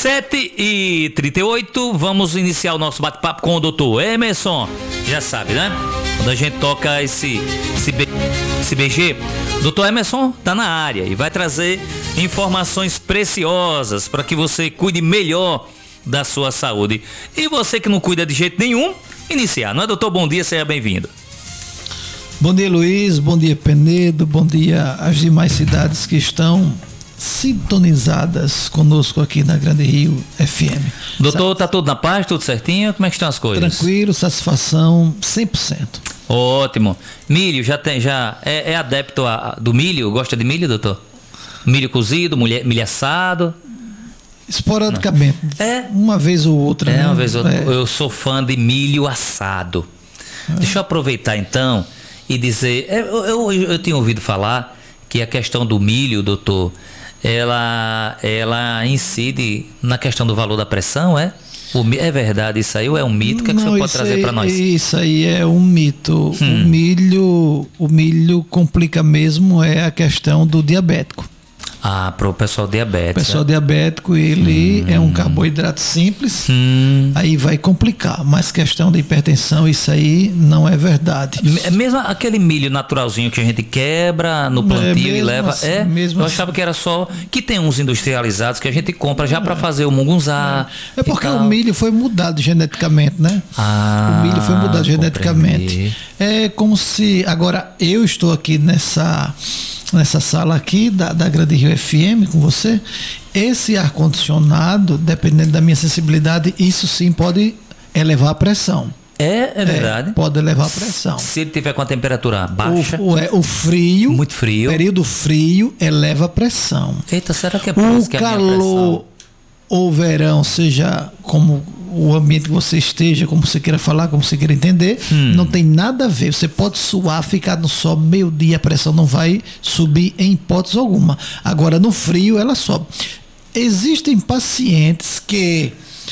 7h38, vamos iniciar o nosso bate-papo com o doutor Emerson. Já sabe, né? Quando a gente toca esse BG, o doutor Emerson tá na área e vai trazer informações preciosas para que você cuide melhor da sua saúde. E você que não cuida de jeito nenhum, iniciar, não é, doutor? Bom dia, seja bem-vindo. Bom dia, Luiz, bom dia, Penedo, bom dia às demais cidades que estão sintonizadas conosco aqui na Grande Rio FM. Doutor, tá tudo na paz, tudo certinho? Como é que estão as coisas? Tranquilo, satisfação 100%. Ótimo. Milho, é adepto do milho? Gosta de milho, doutor? Milho cozido, milho assado? Esporadicamente. Uma vez ou outra. Né? Uma vez ou outra. Eu sou fã de milho assado. Deixa eu aproveitar então e dizer, eu tinha ouvido falar que a questão do milho, doutor, ela incide na questão do valor da pressão, é? É verdade isso aí ou é um mito? O que é que o senhor pode trazer para nós? Isso aí é um mito. O milho complica mesmo a questão do diabético. Para o pessoal diabético. O pessoal diabético, ele é um carboidrato simples, aí vai complicar. Mas questão da hipertensão, isso aí não é verdade. Mesmo aquele milho naturalzinho que a gente quebra no plantio e leva. Assim, eu achava que era só. Que tem uns industrializados que a gente compra já para fazer o mungunzá. É porque o milho foi mudado geneticamente, né? O milho foi mudado geneticamente. É como se. Agora, eu estou aqui nessa sala aqui da Grande Rio FM com você, esse ar-condicionado, dependendo da minha sensibilidade, isso sim pode elevar a pressão. É verdade. Pode elevar a pressão. Se ele tiver com a temperatura baixa. O frio. Muito frio. Período frio eleva a pressão. Eita, será que é por isso que a minha pressão? O calor ou verão, seja como o ambiente que você esteja, como você queira falar, como você queira entender, não tem nada a ver. Você pode suar, ficar no sol meio-dia, a pressão não vai subir em hipótese alguma. Agora, no frio, ela sobe. Existem pacientes que,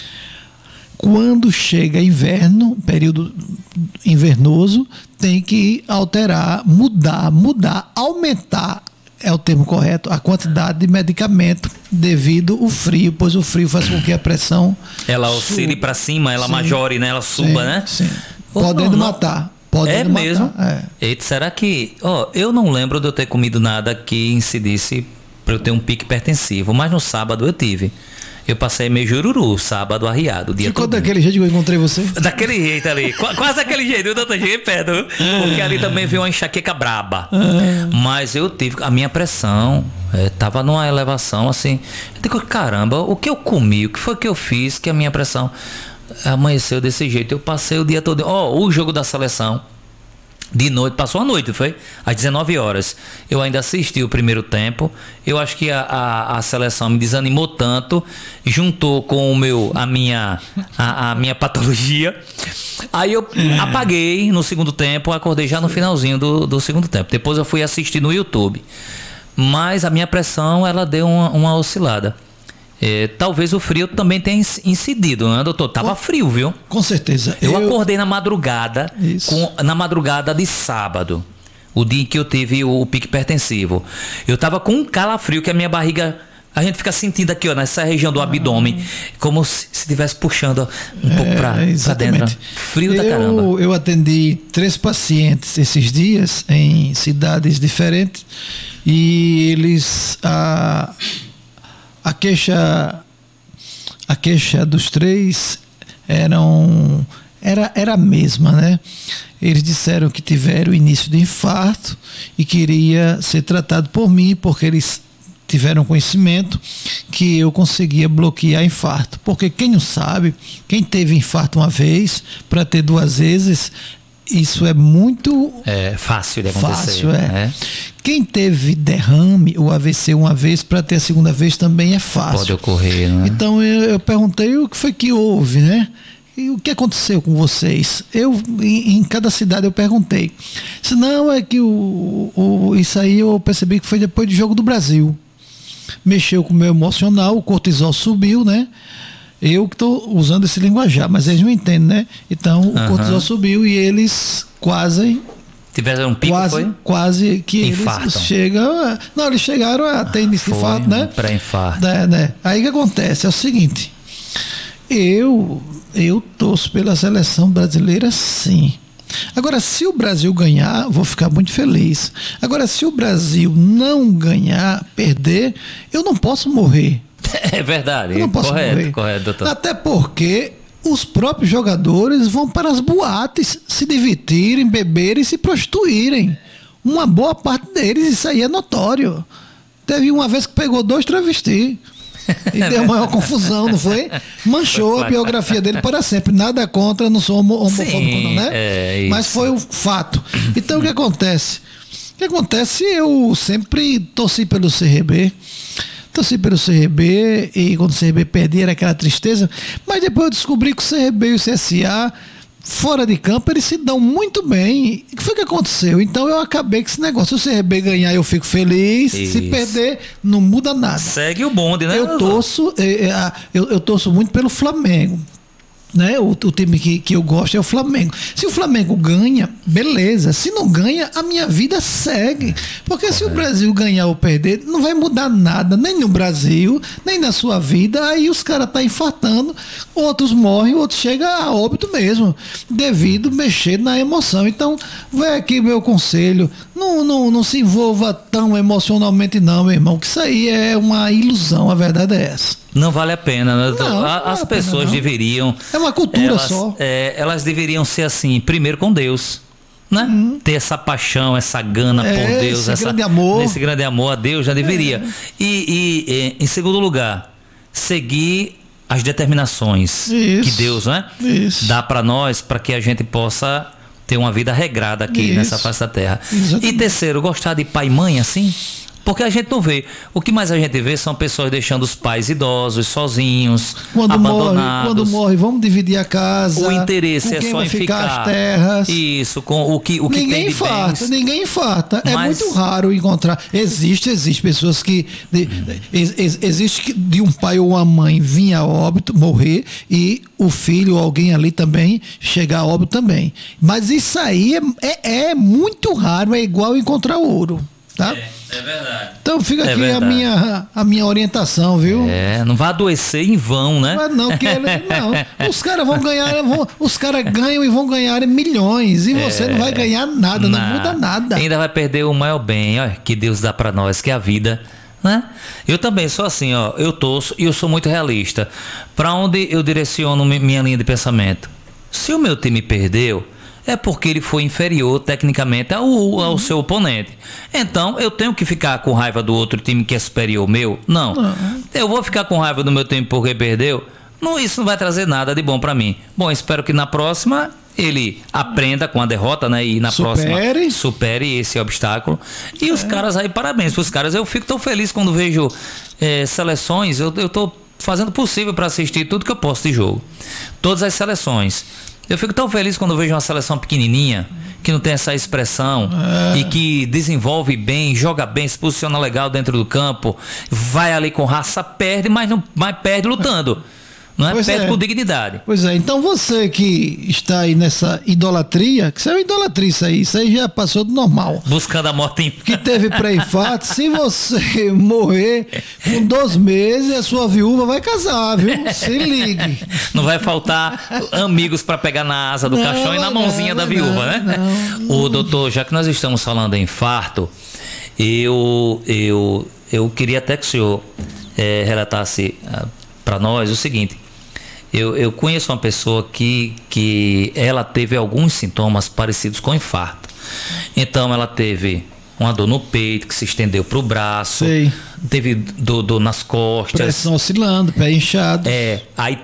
quando chega inverno, período invernoso, tem que alterar, mudar, aumentar, é o termo correto, a quantidade de medicamento devido ao frio, pois o frio faz com que a pressão ela oscile para cima, ela majore, né? Ela suba, né? Sim. Podendo matar. Mesmo? Eita, será que... eu não lembro de eu ter comido nada que incidisse para eu ter um pique hipertensivo, mas no sábado eu tive. Eu passei meio jururu, sábado arriado. Ficou daquele jeito que eu encontrei você? Daquele jeito ali. Quase daquele jeito, o doutor cheguei perto. Porque ali também veio uma enxaqueca braba. Mas eu tive... A minha pressão tava numa elevação assim. Eu digo, caramba, o que eu comi? O que foi que eu fiz que a minha pressão amanheceu desse jeito? Eu passei o dia todo... o jogo da seleção. De noite, passou a noite, foi? Às 19 horas. Eu ainda assisti o primeiro tempo. Eu acho que a seleção me desanimou tanto, juntou com a minha patologia. Aí eu apaguei no segundo tempo, acordei já no finalzinho do segundo tempo. Depois eu fui assistir no YouTube. Mas a minha pressão, ela deu uma oscilada. Talvez o frio também tenha incidido, né, doutor? Tava frio, viu? Com certeza. Eu acordei na madrugada, na madrugada de sábado, o dia em que eu tive o pique hipertensivo. Eu tava com um calafrio que a minha barriga, a gente fica sentindo aqui, nessa região do abdômen, como se estivesse puxando um pouco pra dentro. Frio da caramba. Eu atendi 3 pacientes esses dias em cidades diferentes e eles... A queixa dos 3 era a mesma, né? Eles disseram que tiveram início de infarto e queria ser tratado por mim, porque eles tiveram conhecimento que eu conseguia bloquear infarto. Porque quem não sabe, quem teve infarto uma vez, para ter 2 vezes, isso é muito fácil de acontecer. Quem teve derrame ou AVC uma vez, para ter a segunda vez também é fácil. Pode ocorrer, né? Então eu perguntei o que foi que houve, né? E o que aconteceu com vocês? Em cada cidade eu perguntei. Se não, é que isso aí eu percebi que foi depois do Jogo do Brasil. Mexeu com o meu emocional, o cortisol subiu, né? Eu que estou usando esse linguajar, mas eles não entendem, né? Então o cortisol subiu e eles quase Tiveram um pico, foi? Quase que Infarto. eles chegam... Não, eles chegaram a ter início de infarto, né? Pré-infarto. Né? Aí o que acontece? É o seguinte, eu torço pela seleção brasileira, sim. Agora, se o Brasil ganhar, vou ficar muito feliz. Agora, se o Brasil não ganhar, perder, eu não posso morrer. É verdade. Eu não posso morrer. Correto, doutor. Até porque os próprios jogadores vão para as boates se divertirem, beberem e se prostituírem. Uma boa parte deles, isso aí é notório. Teve uma vez que pegou 2 travestis. E deu maior confusão, não foi? Manchou a biografia dele para sempre. Nada contra, não sou homofóbico, não, né? Mas foi o fato. Então o que acontece? O que acontece? Eu sempre torci pelo CRB. Torci pelo CRB e quando o CRB perdia era aquela tristeza. Mas depois eu descobri que o CRB e o CSA, fora de campo, eles se dão muito bem. O que foi que aconteceu? Então eu acabei com esse negócio. Se o CRB ganhar, eu fico feliz. Isso. Se perder, não muda nada. Segue o bonde, né? Eu torço muito pelo Flamengo. Né? O time que eu gosto é o Flamengo. Se o Flamengo ganha, beleza. Se não ganha, a minha vida segue. Porque se o Brasil ganhar ou perder, não vai mudar nada, nem no Brasil, nem na sua vida. Aí os caras estão infartando, outros morrem, outros chegam a óbito mesmo, devido mexer na emoção. Então, vai aqui meu conselho: não se envolva tão emocionalmente, não, meu irmão, que isso aí é uma ilusão, a verdade é essa. Não vale a pena, né? Não As vale pessoas deveriam... É uma cultura só. Elas deveriam ser assim, primeiro com Deus, né? Ter essa paixão, essa gana por Deus. Grande amor. Esse grande amor a Deus já deveria. E em segundo lugar, seguir as determinações que Deus, né? Dá para nós, para que a gente possa ter uma vida regrada aqui nessa face da terra. Exatamente. E terceiro, gostar de pai e mãe assim... Porque a gente não vê. O que mais a gente vê são pessoas deixando os pais idosos, sozinhos, abandonados. Quando morre, vamos dividir a casa. O interesse é só em ficar as terras. Isso, com o que ninguém tem de infarta, bens. Ninguém infarta. Mas... É muito raro encontrar. Existe pessoas que... Existe que de um pai ou uma mãe vir a óbito, morrer, e o filho ou alguém ali também chegar a óbito também. Mas isso aí é muito raro, é igual encontrar ouro. Tá? É verdade. Então fica aqui a minha orientação, viu? Não vai adoecer em vão, né? Mas não, os caras vão ganhar, os caras ganham e vão ganhar milhões e você não vai ganhar nada, não muda nada. Ainda vai perder o maior bem, ó, que Deus dá pra nós, que é a vida, né? Eu também sou assim, ó, eu torço e eu sou muito realista. Pra onde eu direciono minha linha de pensamento? Se o meu time perdeu, é porque ele foi inferior tecnicamente ao seu oponente. Então, eu tenho que ficar com raiva do outro time que é superior ao meu? Não. Eu vou ficar com raiva do meu time porque perdeu? Não, isso não vai trazer nada de bom pra mim. Bom, espero que na próxima ele aprenda com a derrota, né? E na próxima supere esse obstáculo. E os caras aí, parabéns pros caras. Eu fico tão feliz quando vejo seleções. Eu tô fazendo o possível para assistir tudo que eu posso de jogo. Todas as seleções. Eu fico tão feliz quando vejo uma seleção pequenininha, que não tem essa expressão e que desenvolve bem, joga bem, se posiciona legal dentro do campo, vai ali com raça, perde, mas perde lutando. Não é? Perde com dignidade. Pois é, então você que está aí nessa idolatria, que isso é uma idolatria isso aí já passou do normal. Buscando a morte que teve pré-infarto, se você morrer com 2 meses, a sua viúva vai casar, viu? Se ligue. Não vai faltar amigos para pegar na asa do caixão e na mãozinha da viúva, né? Ô, doutor, já que nós estamos falando em infarto, eu queria até que o senhor relatasse para nós o seguinte. Eu conheço uma pessoa que ela teve alguns sintomas parecidos com infarto. Então ela teve uma dor no peito que se estendeu para o braço, teve dor nas costas, pressão oscilando, pé inchado. Aí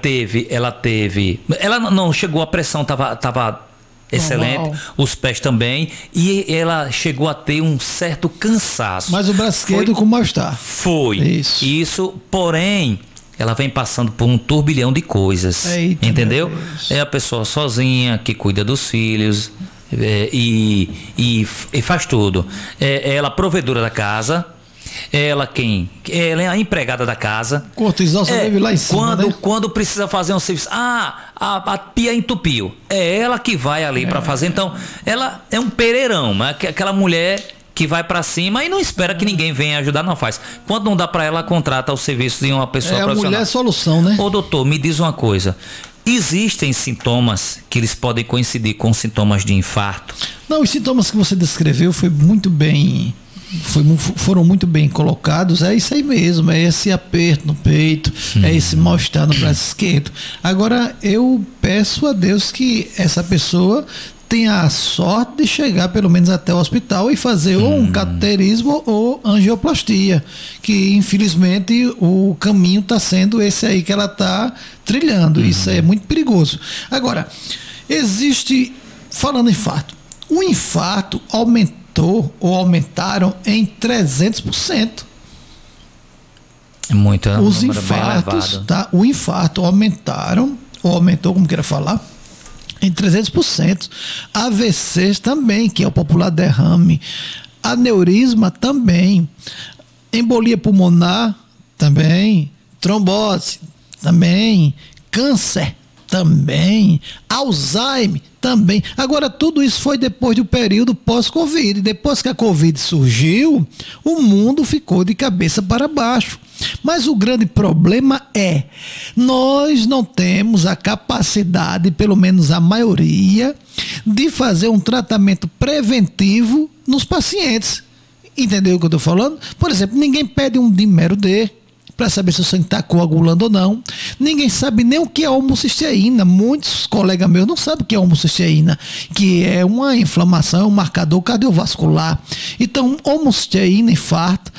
ela não chegou, a pressão tava excelente, normal. Os pés também, e ela chegou a ter um certo cansaço. Mas o braço esquerdo com mal-estar. Foi. Isso, porém, ela vem passando por um turbilhão de coisas. Eita, entendeu? É a pessoa sozinha que cuida dos filhos e faz tudo. Ela é a provedora da casa. Ela é a empregada da casa. Cortisol só deve lá em cima, quando precisa fazer um serviço. a pia entupiu. É ela que vai ali para fazer. Então, ela é um pereirão, né? Aquela mulher que vai para cima e não espera que ninguém venha ajudar, não faz. Quando não dá para ela, contrata o serviço de uma pessoa profissional. A mulher é solução, né? Ô doutor, me diz uma coisa. Existem sintomas que eles podem coincidir com sintomas de infarto? Não, os sintomas que você descreveu foram muito bem colocados. É isso aí mesmo, é esse aperto no peito, é esse mal-estar no braço esquerdo. Agora, eu peço a Deus que essa pessoa tenha a sorte de chegar pelo menos até o hospital e fazer ou um cateterismo ou angioplastia, que infelizmente o caminho está sendo esse aí que ela está trilhando. Isso é muito perigoso. Agora, falando em infarto, o infarto aumentaram em 300%. É muito, os infartos, tá? O infarto aumentou, como queira falar, em 300%. AVCs também, que é o popular derrame. Aneurisma também. Embolia pulmonar também. Trombose também. Câncer também. Alzheimer também. Agora, tudo isso foi depois do período pós-Covid. Depois que a Covid surgiu, o mundo ficou de cabeça para baixo. Mas o grande problema é, nós não temos a capacidade, pelo menos a maioria, de fazer um tratamento preventivo nos pacientes. Entendeu o que eu estou falando? Por exemplo, ninguém pede um dímero D para saber se o sangue está coagulando ou não. Ninguém sabe nem o que é homocisteína. Muitos colegas meus não sabem o que é homocisteína, que é uma inflamação, um marcador cardiovascular. Então, homocisteína, infarto,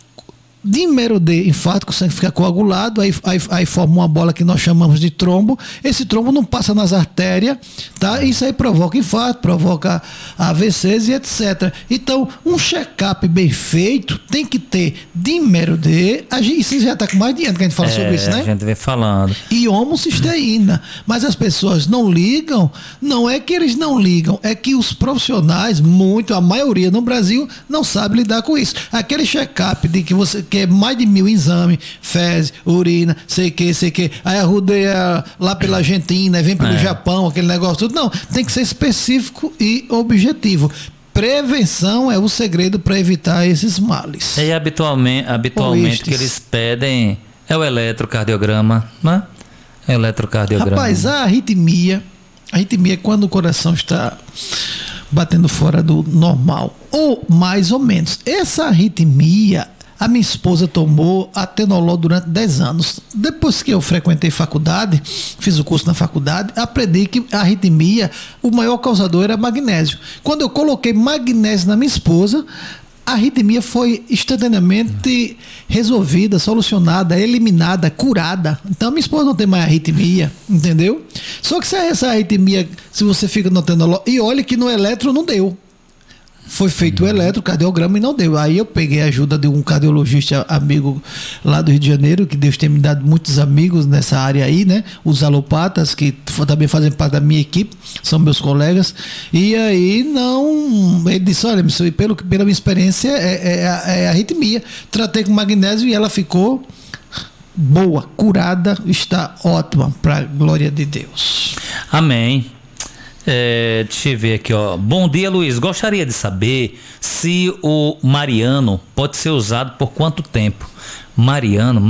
dímero D, infarto, que o sangue fica coagulado, aí forma uma bola que nós chamamos de trombo. Esse trombo não passa nas artérias, tá? Isso aí provoca infarto, provoca AVCs e etc. Então, um check-up bem feito tem que ter dímero D. Isso já está com mais de ano que a gente fala sobre isso, né? A gente vem falando. E homocisteína. Mas as pessoas não ligam, não é que eles não ligam, é que os profissionais, a maioria no Brasil, não sabe lidar com isso. Aquele check-up de que é mais de 1000 exames, fezes, urina, sei que. Aí arrudeia lá pela Argentina, vem pelo Japão, aquele negócio tudo. Não, tem que ser específico e objetivo. Prevenção é o segredo para evitar esses males. E habitualmente que eles pedem é o eletrocardiograma, né? Eletrocardiograma. Rapaz, a arritmia é quando o coração está batendo fora do normal, ou mais ou menos. Essa arritmia, a minha esposa tomou atenolol durante 10 anos. Depois que eu frequentei faculdade, fiz o curso na faculdade, aprendi que a arritmia, o maior causador era magnésio. Quando eu coloquei magnésio na minha esposa, a arritmia foi instantaneamente resolvida, solucionada, eliminada, curada. Então, minha esposa não tem mais arritmia, entendeu? Só que se essa arritmia, se você fica no atenolol, e olha que no eletro não deu. Foi feito o eletrocardiograma e não deu. Aí eu peguei a ajuda de um cardiologista amigo lá do Rio de Janeiro, que Deus tem me dado muitos amigos nessa área aí, né? Os alopatas, que também fazem parte da minha equipe, são meus colegas. E aí ele disse, olha, pela minha experiência é arritmia. Tratei com magnésio e ela ficou boa, curada, está ótima, para a glória de Deus. Amém. Deixa eu ver aqui, ó. Bom dia, Luiz. Gostaria de saber se o Mariano pode ser usado por quanto tempo? Mariano,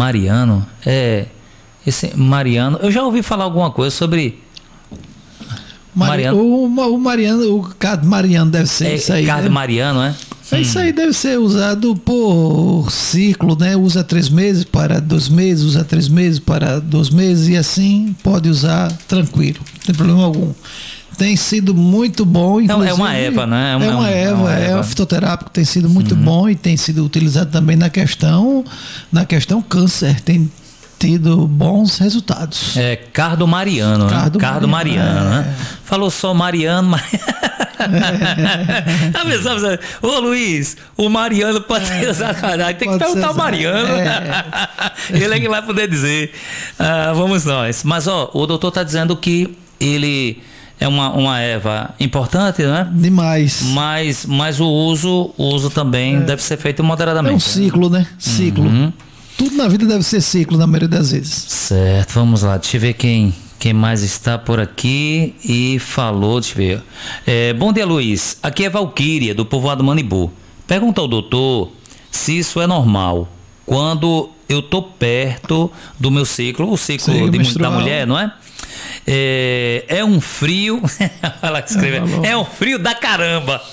esse Mariano, eu já ouvi falar alguma coisa sobre Mariano. O Mariano, o Cardo Mariano deve ser isso aí. Cardo Mariano, é? Isso aí deve ser usado por ciclo, né? Usa 3 meses para 2 meses, usa 3 meses para 2 meses e assim pode usar tranquilo, não tem problema algum. Tem sido muito bom. É uma erva, né? É uma erva fitoterápico, tem sido muito bom e tem sido utilizado também na questão câncer. Tem tido bons resultados. Cardo Mariano, né? Cardo Mariano, né? Falou só Mariano, mas... Ô Luiz, o Mariano pode ser usado. Tem que perguntar o Mariano. Ele é que vai poder dizer. Vamos nós. Mas o doutor está dizendo que ele é uma erva importante, né? Demais. Mas o uso também deve ser feito moderadamente. É um ciclo, né? Ciclo. Tudo na vida deve ser ciclo, na maioria das vezes. Certo, vamos lá. Deixa eu ver quem Quem mais está por aqui e falou, deixa eu ver. Bom dia, Luiz. Aqui é Valquíria, do povoado Manibu. Pergunta ao doutor se isso é normal. Quando eu tô perto do meu ciclo, o ciclo da mulher, não é? É um frio. Ela escreveu. É um frio da caramba.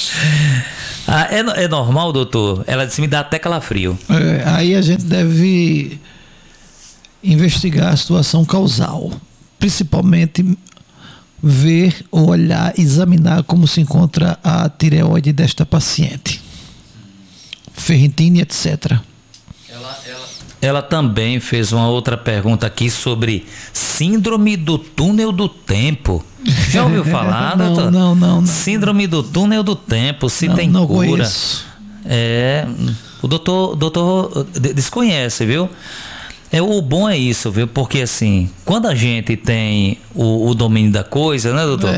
É normal, doutor? Ela disse, me dá até calafrio. Aí a gente deve investigar a situação causal. Principalmente ver, olhar, examinar como se encontra a tireoide desta paciente. Ferritina, etc. Ela também fez uma outra pergunta aqui sobre síndrome do túnel do tempo. Já ouviu falar, doutor? Não. Síndrome do túnel do tempo, se tem não cura. Conheço. O doutor desconhece, viu? O bom é isso, viu? Porque assim, quando a gente tem o domínio da coisa, né, doutor?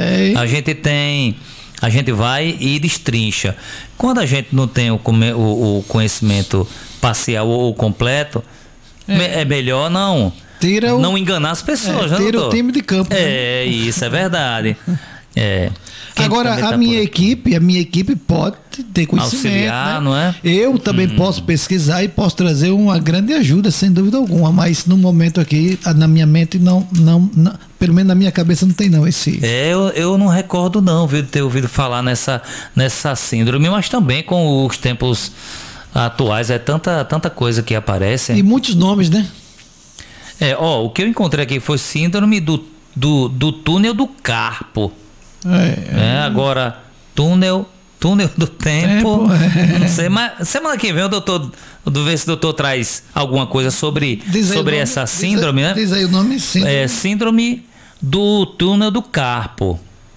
A gente vai e destrincha. Quando a gente não tem o conhecimento parcial ou completo, é melhor não enganar as pessoas, né, doutor? Tira o time de campo. Isso é verdade. Agora, a minha equipe pode ter conhecimento, auxiliar, né? Não é? Eu também posso pesquisar e posso trazer uma grande ajuda, sem dúvida alguma, mas no momento aqui, na minha mente, não pelo menos na minha cabeça não tem não esse... Eu não recordo não, viu, de ter ouvido falar nessa síndrome, mas também com os tempos atuais, tanta coisa que aparece. E muitos nomes, né? O que eu encontrei aqui foi síndrome do túnel do carpo. Agora, túnel do tempo, não sei, mas semana que vem ver se o doutor traz alguma coisa sobre essa síndrome, né? Diz aí o nome, síndrome do túnel do carpo.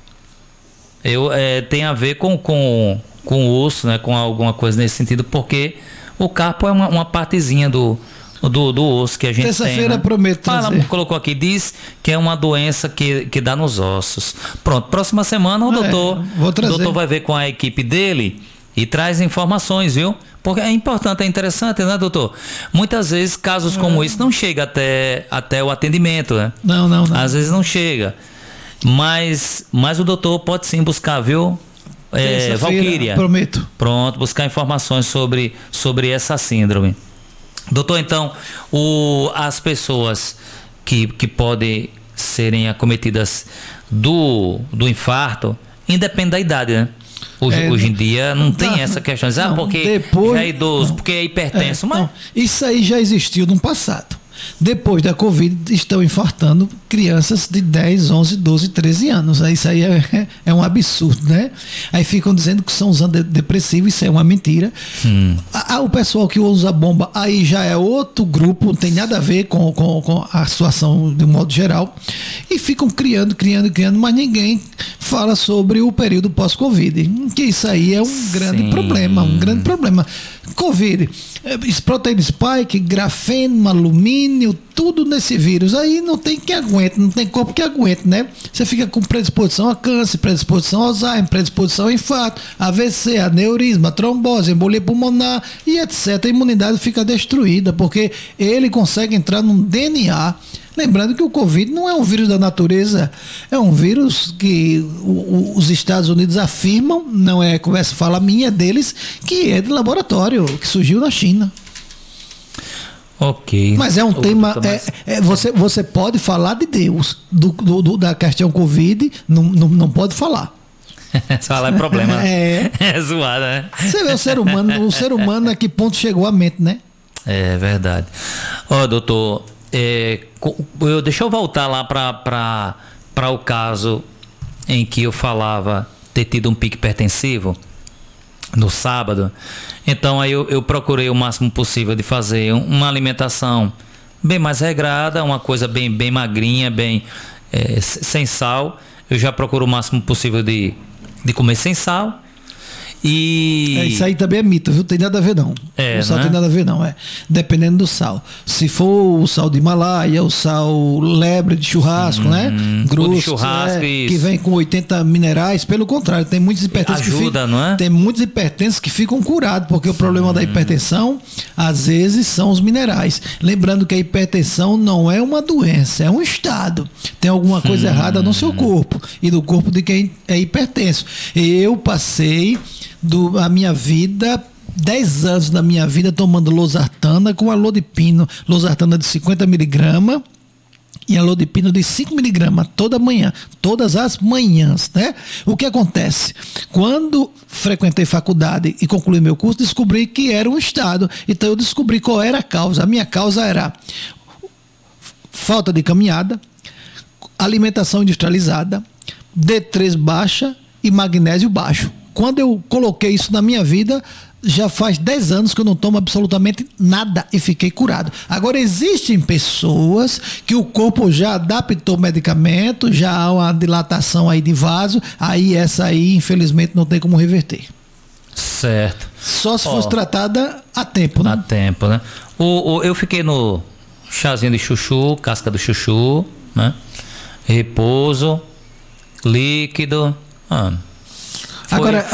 Tem a ver com o osso, né? Com alguma coisa nesse sentido, porque o carpo é uma partezinha do osso que a gente tem. Terça-feira prometo trazer. Ela colocou aqui, diz que é uma doença que dá nos ossos. Pronto, próxima semana o doutor vai ver com a equipe dele e traz informações, viu? Porque é importante, é interessante, né, doutor? Muitas vezes casos como esse não chega até o atendimento, né? Não. Às vezes não chega. Mas o doutor pode sim buscar, viu? Valquíria. Prometo. Pronto, buscar informações sobre essa síndrome. Doutor, então, as pessoas que podem serem acometidas do infarto, independe da idade, né? Hoje em dia não tem essa questão, porque já é idoso, porque é hipertenso. Mas... Isso aí já existiu no passado. Depois da Covid, estão infartando crianças de 10, 11, 12, 13 anos. Isso aí é um absurdo, né? Aí ficam dizendo que são usando depressivo, isso é uma mentira. O pessoal que usa bomba, aí já é outro grupo, não tem nada a ver com a situação de um modo geral. E ficam criando, mas ninguém fala sobre o período pós-Covid. Que isso aí é um grande problema, Covid, proteína spike, grafeno, alumínio, tudo nesse vírus. Aí não tem quem aguente, não tem corpo que aguente, né? Você fica com predisposição a câncer, predisposição a Alzheimer, predisposição a infarto, AVC, aneurisma, trombose, embolia pulmonar e etc. A imunidade fica destruída, porque ele consegue entrar no DNA. Lembrando que o Covid não é um vírus da natureza, é um vírus que os Estados Unidos afirmam, não é conversa fala minha deles, que é de laboratório, que surgiu na China. Ok. Mas é um tema. Você pode falar de Deus, da questão Covid, não pode falar. Falar é problema. É zoada, né? Você vê o ser humano a que ponto chegou a mente, né? É verdade. Doutor. Deixa eu voltar lá para o caso em que eu falava ter tido um pique hipertensivo no sábado. Então aí eu procurei o máximo possível de fazer uma alimentação bem mais regrada, uma coisa bem magrinha, sem sal. Eu já procuro o máximo possível de comer sem sal. Isso aí também é mito, viu? Tem nada a ver, não. O sal tem nada a ver, não. Dependendo do sal. Se for o sal de Himalaia, o sal lebre de churrasco, né? Grosso, de churrasco, que vem com 80 minerais. Pelo contrário, tem muitos hipertensos tem muitos hipertensos que ficam curados, porque o problema da hipertensão, às vezes, são os minerais. Lembrando que a hipertensão não é uma doença, é um estado. Tem alguma coisa errada no seu corpo e no corpo de quem é hipertenso. Eu passei a minha vida, 10 anos da minha vida tomando losartana com alodipino, losartana de 50 miligramas e alodipino de 5 miligramas toda manhã, todas as manhãs, né? O que acontece? Quando frequentei faculdade e concluí meu curso, descobri que era um estado. Então eu descobri qual era a causa. A minha causa era falta de caminhada, alimentação industrializada, D3 baixa e magnésio baixo. Quando eu coloquei isso na minha vida, já faz 10 anos que eu não tomo absolutamente nada e fiquei curado. Agora, existem pessoas que o corpo já adaptou o medicamento, já há uma dilatação aí de vaso, aí essa aí, infelizmente, não tem como reverter. Certo. Só se fosse tratada a tempo, né? A tempo, né? Eu fiquei no chazinho de chuchu, casca do chuchu, né? Repouso, líquido. Agora,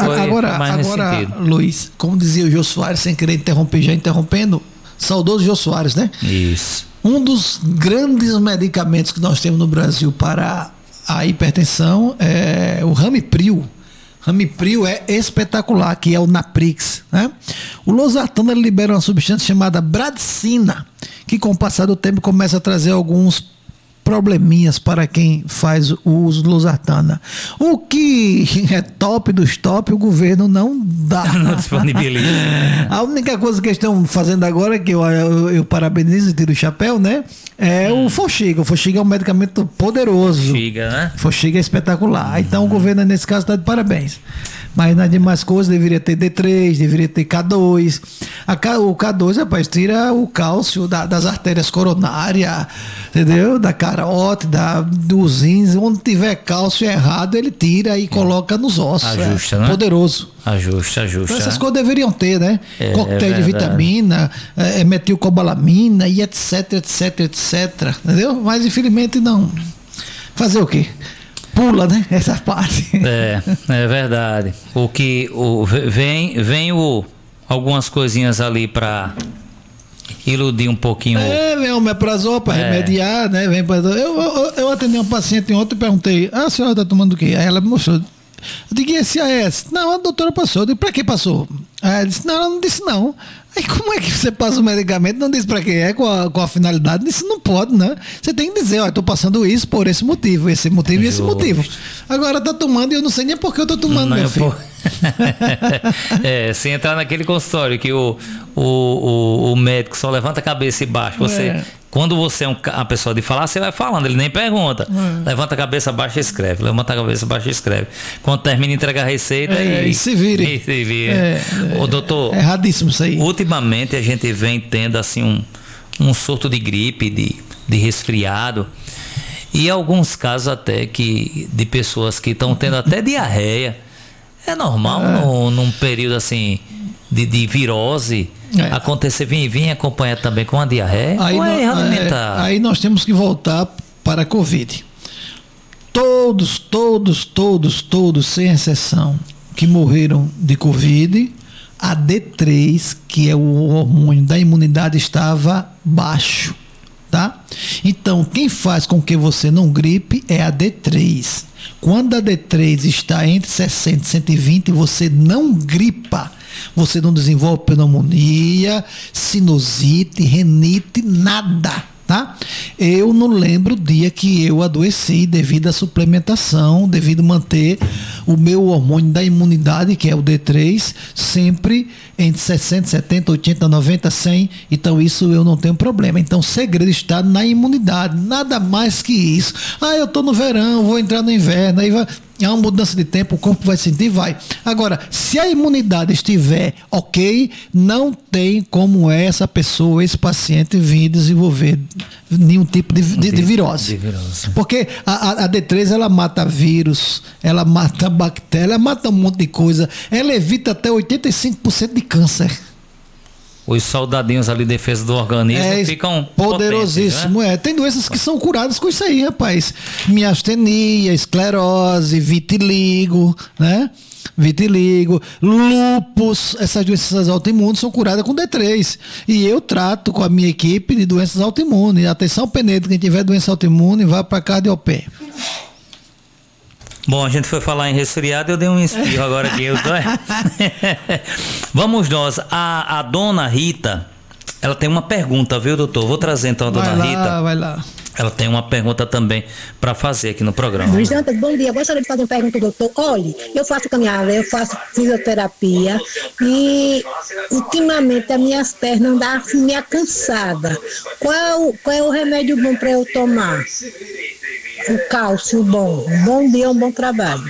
Luiz, como dizia o Jô Soares, sem querer interromper, já interrompendo, saudoso Jô Soares, né? Isso. Um dos grandes medicamentos que nós temos no Brasil para a hipertensão é o Ramipril. Ramipril é espetacular, que é o Naprix, né? O losartano ele libera uma substância chamada bradicina, que com o passar do tempo começa a trazer alguns probleminhas para quem faz o uso do losartana. O que é top dos top, o governo não dá. Não disponibiliza. A única coisa que eles estão fazendo agora, que eu parabenizo e tiro o chapéu, né? É o Forxiga. O Forxiga é um medicamento poderoso. Forxiga, né? Forxiga é espetacular. Então o governo, nesse caso, está de parabéns. Mas nas demais coisas deveria ter D3, deveria ter K2. O K2, rapaz, tira o cálcio das artérias coronárias, entendeu? Da carótida, dos rins. Onde tiver cálcio errado, ele tira e coloca nos ossos. Ajusta, né? Poderoso. Ajusta. Então, essas coisas deveriam ter, né? Coquetel de vitamina, metilcobalamina e etc. Entendeu? Mas infelizmente não. Fazer o quê? Pula, né? Essa parte. É verdade. Vem algumas coisinhas ali para iludir um pouquinho. Vem o omeprazol para remediar, né? Eu atendi uma paciente ontem e perguntei: a senhora está tomando o quê? Aí ela me mostrou. Eu digo, esse AS? Não, a doutora passou. Eu digo, pra que passou? Aí ela disse, não, ela não disse não. Aí como é que você passa o medicamento? Não diz pra que é, com a finalidade? Isso não pode, né? Você tem que dizer, ó, eu tô passando isso por esse motivo e esse motivo. Agora tá tomando e eu não sei nem por que eu tô tomando, meu filho. Sem entrar naquele consultório que o médico só levanta a cabeça e baixa. Quando você é uma pessoa de falar, você vai falando, ele nem pergunta. Levanta a cabeça, baixa e escreve. Levanta a cabeça, baixa e escreve. Quando termina, entrega a receita e se vire. Ô, doutor, erradíssimo isso aí. Ultimamente a gente vem tendo assim um surto de gripe, de resfriado. E alguns casos até de pessoas que estão tendo até diarreia. É normal num período assim de virose acontecer, vir acompanhar também com a diarreia. Aí nós temos que voltar para a Covid. Todos, sem exceção, que morreram de Covid, a D3, que é o hormônio da imunidade, estava baixo, tá? Então, quem faz com que você não gripe é a D3. Quando a D3 está entre 60 e 120, você não gripa. Você não desenvolve pneumonia, sinusite, renite, nada, tá? Eu não lembro o dia que eu adoeci devido à suplementação, devido a manter o meu hormônio da imunidade, que é o D3, sempre entre 60, 70, 80, 90, 100. Então isso eu não tenho problema. Então o segredo está na imunidade, nada mais que isso. Eu tô no verão, vou entrar no inverno, aí é uma mudança de tempo, o corpo vai sentir, vai. Agora, se a imunidade estiver ok, não tem como essa pessoa, esse paciente vir desenvolver nenhum tipo de virose. Porque a D3, ela mata vírus, ela mata bactéria, ela mata um monte de coisa, ela evita até 85% de câncer. Os soldadinhos ali de defesa do organismo ficam poderosíssimo, potentes, né? Tem doenças que são curadas com isso aí, rapaz. Miastenia, esclerose, vitiligo, né? Vitiligo, lúpus, essas doenças autoimunes são curadas com D3. E eu trato com a minha equipe de doenças autoimunes. Atenção, Penedo, quem tiver doença autoimune, vá para Cardiopé. Bom, a gente foi falar em resfriado, eu dei um espirro agora aqui. Vamos nós. A dona Rita, ela tem uma pergunta, viu, doutor? Vou trazer então a dona Rita. Vai lá. Ela tem uma pergunta também para fazer aqui no programa. Luiz Dantas, bom dia. Gostaria de fazer uma pergunta, doutor. Olha, eu faço caminhada, eu faço fisioterapia e ultimamente as minhas pernas andam assim, meio cansada. Qual é o remédio bom para eu tomar? O cálcio bom. Bom dia, um bom trabalho.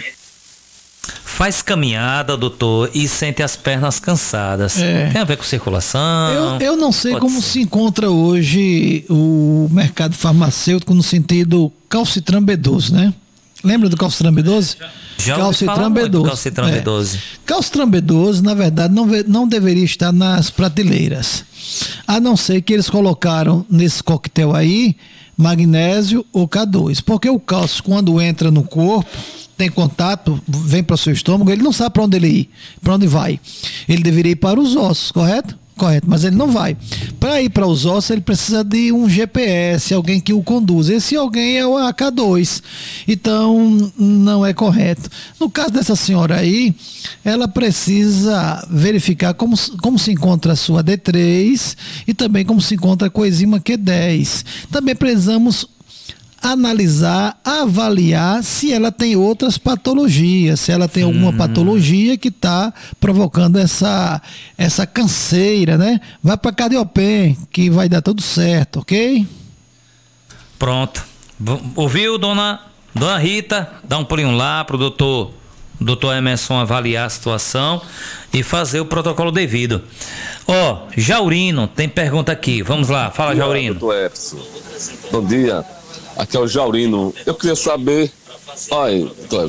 Faz caminhada, doutor, e sente as pernas cansadas. Tem a ver com circulação? Eu não sei como se encontra hoje o mercado farmacêutico no sentido calcitran B12, né? Lembra do calcitran B12? Calcitran B12. Calcitran B12, na verdade, não deveria estar nas prateleiras. A não ser que eles colocaram nesse coquetel aí magnésio ou K2. Porque o cálcio, quando entra no corpo, tem contato, vem para o seu estômago, ele não sabe para onde ele ir, para onde vai. Ele deveria ir para os ossos, correto? Correto, mas ele não vai. Para ir para os ossos, ele precisa de um GPS, alguém que o conduza. Esse alguém é o AK2. Então, não é correto. No caso dessa senhora aí, ela precisa verificar como se encontra a sua D3 e também como se encontra a coenzima Q10. Também precisamos analisar, avaliar se ela tem outras patologias, se ela tem alguma patologia que está provocando essa canseira, né? Vai para Cardiopé, que vai dar tudo certo, ok? Pronto. Ouviu, dona Rita? Dá um pulinho lá pro doutor Emerson avaliar a situação e fazer o protocolo devido. Jaurino, tem pergunta aqui. Vamos lá, fala, Jaurino. Doutor Epson, bom dia. Aqui é o Jaurino. Eu queria saber. Olha,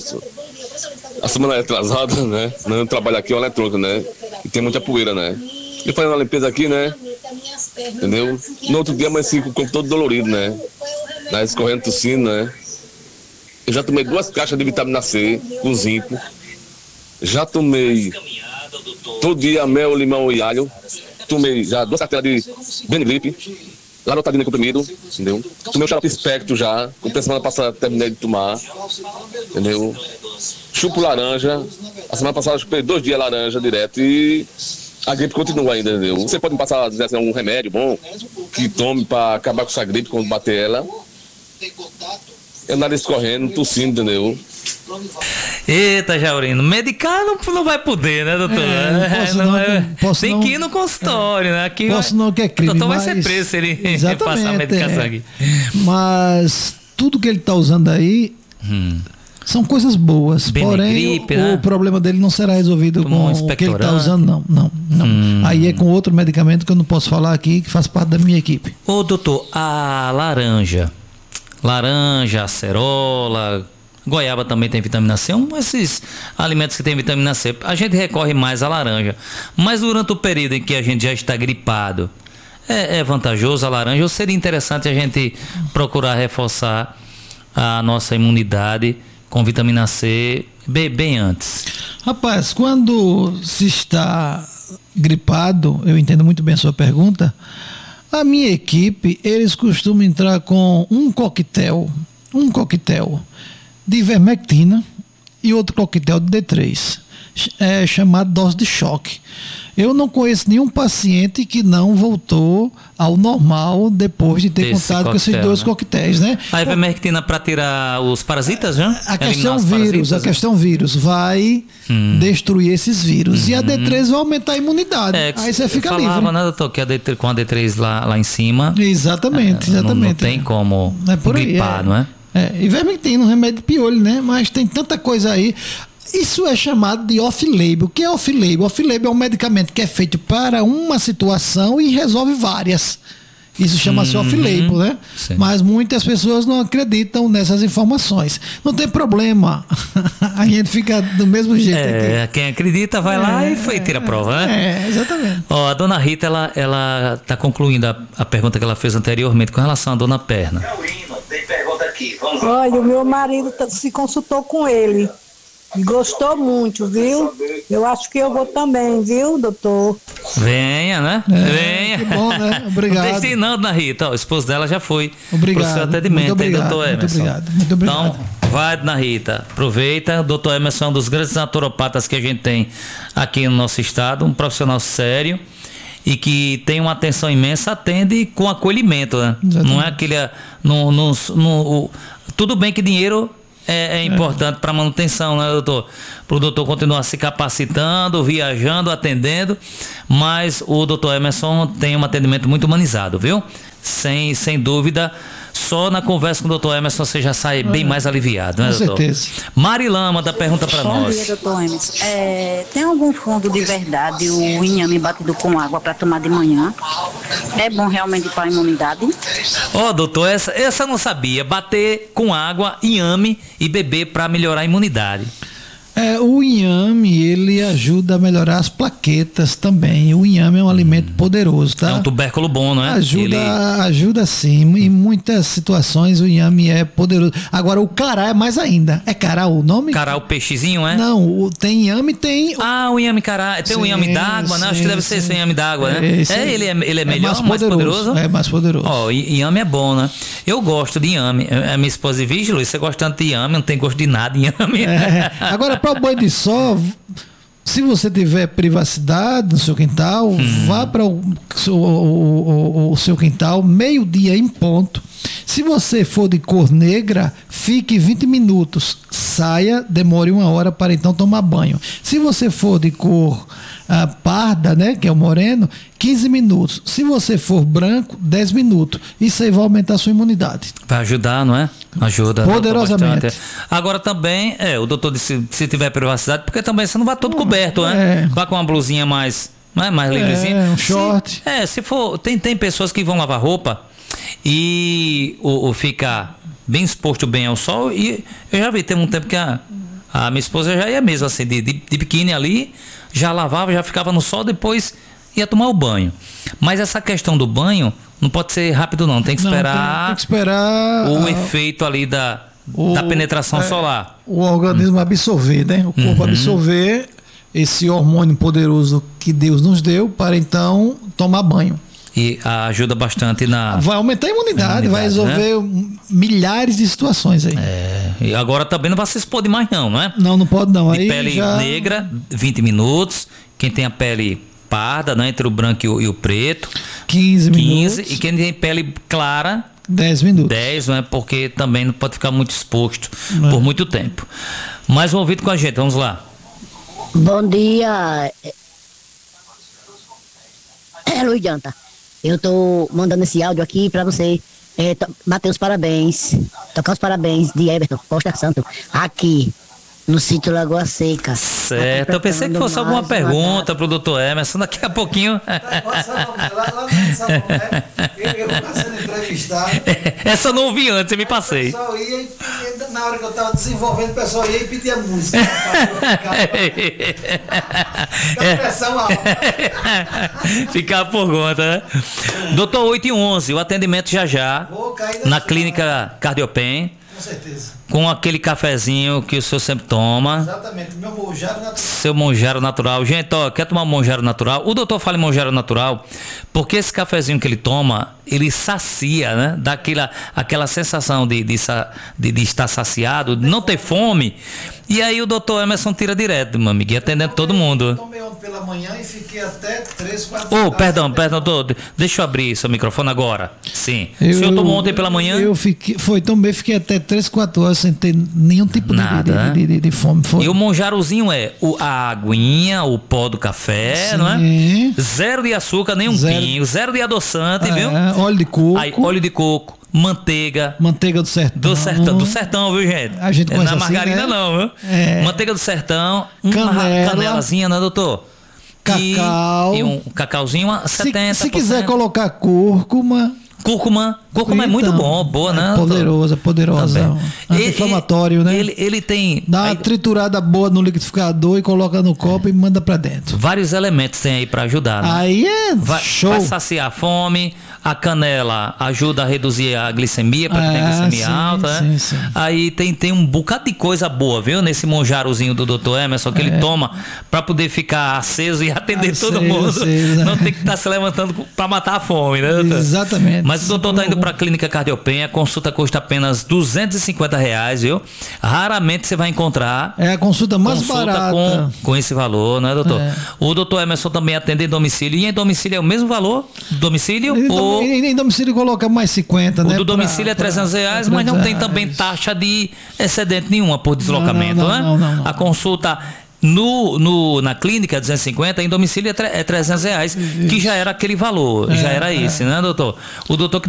a semana é atrasada, né? Eu trabalho aqui, é eletrônico, né? E tem muita poeira, né? E fazendo a limpeza aqui, né? Entendeu? No outro dia amanheci com o corpo todo dolorido, né? Escorrendo, tossindo, né? Eu já tomei 2 caixas de vitamina C com zinco. Já tomei todo dia mel, limão e alho. Tomei já 2 carteiras de Benigripe. Larotadina comprimido, entendeu? Tomei o xarope Espectro já, a semana passada terminei de tomar, entendeu? Chupo laranja, a semana passada eu chupei 2 dias laranja direto e a gripe continua ainda, entendeu? Você pode me passar, dizer assim, um remédio bom que tome para acabar com essa gripe quando bater ela? Eu nariz correndo, tossindo, entendeu? Eita, Jaurino, medicar não vai poder, né, doutor? Tem que ir no consultório, né? Aqui não que é crime, o doutor vai ser preso se ele passar a medicação aqui. Mas tudo que ele está usando aí são coisas boas. Porém, o problema dele não será resolvido com o que ele está usando, não. Aí é com outro medicamento que eu não posso falar aqui, que faz parte da minha equipe. Ô, doutor, a laranja, acerola, goiaba também tem vitamina C, esses alimentos que tem vitamina C, a gente recorre mais à laranja. Mas durante o período em que a gente já está gripado, é vantajoso a laranja ou seria interessante a gente procurar reforçar a nossa imunidade com vitamina C bem antes? Rapaz, quando se está gripado, eu entendo muito bem a sua pergunta, a minha equipe, eles costumam entrar com um coquetel de ivermectina e outro coquetel de D3, chamado dose de choque. Eu não conheço nenhum paciente que não voltou ao normal depois de ter contato com esses 2 coquetéis, né? A ivermectina para tirar os parasitas, já? A questão vírus vai destruir esses vírus e a D3 vai aumentar a imunidade. Aí você fica livre. Falava, né, doutor, que com a D3 lá em cima. Exatamente. Não tem como gripar, não é? E vermectina, um remédio de piolho, né? Mas tem tanta coisa aí. Isso é chamado de off-label. O que é off-label? Off-label é um medicamento que é feito para uma situação e resolve várias. Isso chama-se off-label, né? Sim. Mas muitas pessoas não acreditam nessas informações. Não tem problema. A gente fica do mesmo jeito aqui. Quem acredita vai lá e tira a prova, né? Exatamente. Ó, a dona Rita, ela tá concluindo a pergunta que ela fez anteriormente com relação à dona Perna. Olha, o meu marido se consultou com ele. Gostou muito, viu? Eu acho que eu vou também, viu, doutor? Venha, né? Venha. Que bom, né? Obrigado. Não tem não, dona Rita. Ó, o esposo dela já foi Obrigado. pro seu atendimento, Muito obrigado, doutor Emerson. Muito obrigado. Então, vai, dona Rita. Aproveita. O doutor Emerson é um dos grandes naturopatas que a gente tem aqui no nosso estado. Um profissional sério e que tem uma atenção imensa, atende com acolhimento, né? Exatamente. Não é aquele... tudo bem que dinheiro é importante para manutenção, né, doutor? Para o doutor continuar se capacitando, viajando, atendendo, mas o doutor Emerson tem um atendimento muito humanizado, viu? Sem dúvida, só na conversa com o doutor Emerson você já sai bem mais aliviado, né, doutor? Com certeza. Marilã manda pergunta para nós. Bom dia, doutor Emerson. Tem algum fundo de verdade o inhame batido com água para tomar de manhã? É bom realmente para a imunidade? Ó, doutor, essa eu não sabia. Bater com água, inhame e beber para melhorar a imunidade. O inhame, ele ajuda a melhorar as plaquetas também. O inhame é um alimento poderoso, tá? É um tubérculo bom, não é? Ajuda sim. Em muitas situações o inhame é poderoso. Agora, o cará é mais ainda. É cará o nome? Cará, o peixezinho, é? Não, tem inhame, tem... O inhame cará. Tem o inhame d'água, né? Acho que deve ser esse inhame d'água, né? Ele é melhor, mais poderoso? É mais poderoso. Ó, inhame é bom, né? Eu gosto de inhame. A minha esposa diz, Luiz, você gosta tanto de inhame, não tem gosto de nada de inhame. Agora, para o banho de sol, se você tiver privacidade no seu quintal, vá para o seu quintal, meio-dia em ponto. Se você for de cor negra, fique 20 minutos. Saia, demore 1 hora para então tomar banho. Se você for de cor parda, né, que é o moreno, 15 minutos. Se você for branco, 10 minutos. Isso aí vai aumentar a sua imunidade. Vai ajudar, não é? Ajuda. Poderosamente. Agora também, o doutor disse, se tiver privacidade, porque também você não vai todo coberto, né? Vai com uma blusinha mais livrezinha. Um short. Se for, tem pessoas que vão lavar roupa e ficar bem exposto bem ao sol, e eu já vi, tem um tempo que a minha esposa já ia mesmo assim, de biquíni ali, já lavava, já ficava no sol, depois ia tomar o banho. Mas essa questão do banho não pode ser rápido não, tem que esperar, tem que esperar o efeito ali da penetração solar. O organismo absorver, né? O corpo absorver esse hormônio poderoso que Deus nos deu para então tomar banho. E ajuda bastante vai aumentar a imunidade, vai resolver, né, milhares de situações aí. E agora também não vai se expor demais não é? Não pode não. De pele negra, 20 minutos. Quem tem a pele parda, né, entre o branco e o preto, 15 minutos. E quem tem pele clara, 10 minutos. 10, não é? Porque também não pode ficar muito exposto por muito tempo. Mais um ouvido com a gente, vamos lá. Bom dia. Luiz Janta. Eu tô mandando esse áudio aqui pra você bater os parabéns, tocar os parabéns de Everton Costa Santo, aqui no sítio Lagoa Seca. Certo, eu pensei que fosse alguma pergunta pro doutor Emerson, daqui a pouquinho. Eu vou sendo entrevistado. Essa eu não ouvi antes, eu me passei. O pessoal ia e na hora que eu tava desenvolvendo, o pessoal ia e pedia música. Ficar por conta, né? Doutor 8 e 11, o atendimento já na clínica Cardiopen. Com certeza. Com aquele cafezinho que o senhor sempre toma. Exatamente, meu monjaro natural. Seu monjaro natural. Gente, quer tomar monjaro natural? O doutor fala em monjaro natural porque esse cafezinho que ele toma, ele sacia, né? Dá aquela sensação de estar saciado, de não ter fome. E aí o doutor Emerson tira direto, meu amigo, atendendo todo mundo. Eu tomei ontem pela manhã e fiquei até 3, 4 horas. Perdão, doutor. Deixa eu abrir seu microfone agora. Sim. O senhor tomou ontem pela manhã? Fiquei até 3, 4 horas sem ter nenhum tipo de fome. E o monjarozinho a aguinha, o pó do café, sim, não é? 0 de açúcar, nem um pingo, 0 de adoçante, viu? Óleo de coco. Óleo de coco. Manteiga do sertão. Do sertão, viu, gente? A gente conhece não é margarina, assim, né? não, viu? Manteiga do sertão, canelazinha, né, doutor? Cacau. E um cacauzinho, 70%. Se quiser colocar cúrcuma. Cúrcuma é muito bom, boa, né? Poderosa. Anti-inflamatório, né? Ele tem... Dá uma triturada boa no liquidificador e coloca no copo e manda pra dentro. Vários elementos tem aí pra ajudar, né? Aí é show. Vai saciar a fome. A canela ajuda a reduzir a glicemia, para quem tem glicemia alta, né? Sim. Aí tem um bocado de coisa boa, viu? Nesse monjarozinho do Dr. Emerson, que ele toma para poder ficar aceso e atender todo mundo. Não tem que estar se levantando para matar a fome, né, doutor? Exatamente. Mas o doutor tá indo para a Clínica Cardiopenha, a consulta custa apenas R$250, viu? Raramente você vai encontrar. É a consulta mais barata. Com esse valor, né, doutor? O Dr. Emerson também atende em domicílio. E em domicílio é o mesmo valor? Domicílio ou... Em domicílio coloca mais 50, né? O do domicílio é R$300, mas não tem também taxa de excedente nenhuma por deslocamento, né? Não. A consulta na clínica é 250, em domicílio é R$300, que já era aquele valor, já era esse, né, doutor? O doutor que